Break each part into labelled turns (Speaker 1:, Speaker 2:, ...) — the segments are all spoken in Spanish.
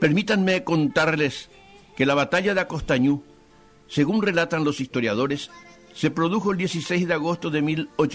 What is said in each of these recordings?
Speaker 1: Permítanme contarles que la batalla de Acostañú, según relatan los historiadores, se produjo el 16 de agosto de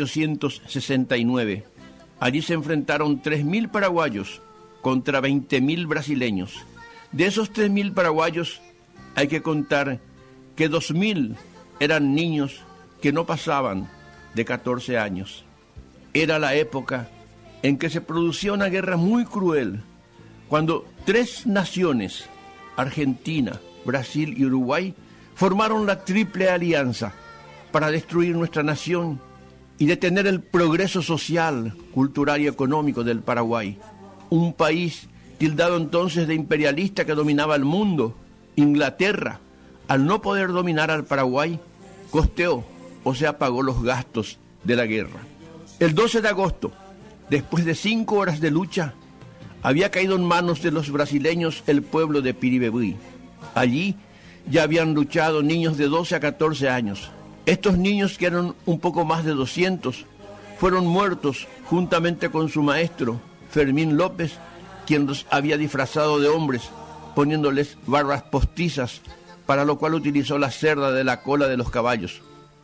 Speaker 1: 1869. Allí se enfrentaron 3.000 paraguayos contra 20.000 brasileños. De esos 3.000 paraguayos hay que contar que 2.000 eran niños que no pasaban de 14 años. Era la época en que se producía una guerra muy cruel, cuando 3 naciones, Argentina, Brasil y Uruguay, formaron la Triple Alianza para destruir nuestra nación y detener el progreso social, cultural y económico del Paraguay. Un país tildado entonces de imperialista que dominaba el mundo. Inglaterra, al no poder dominar al Paraguay, costeó, o sea, pagó los gastos de la guerra. El 12 de agosto, después de 5 horas de lucha, había caído en manos de los brasileños el pueblo de Piribebuy. Allí ya habían luchado niños de 12 a 14 años. Estos niños, que eran un poco más de 200, fueron muertos juntamente con su maestro, Fermín López, quien los había disfrazado de hombres, poniéndoles barbas postizas, para lo cual utilizó la cerda de la cola de los caballos.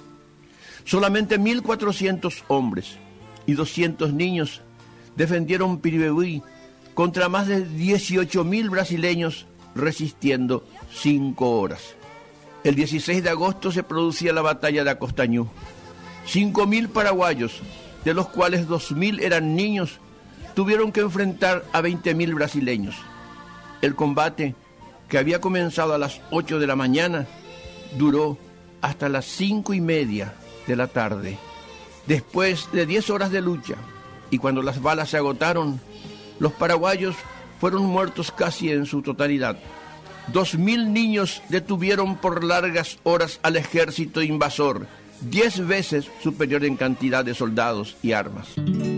Speaker 1: Solamente 1.400 hombres y 200 niños defendieron Piribebuy contra más de 18.000 brasileños, resistiendo 5 horas. El 16 de agosto se producía la batalla de Acostañú. 5.000 paraguayos, de los cuales 2.000 eran niños, tuvieron que enfrentar a 20.000 brasileños. El combate, que había comenzado a las 8 de la mañana, duró hasta las 5:30 de la tarde. Después de 10 horas de lucha, y cuando las balas se agotaron, los paraguayos fueron muertos casi en su totalidad. 2.000 niños detuvieron por largas horas al ejército invasor, 10 veces superior en cantidad de soldados y armas.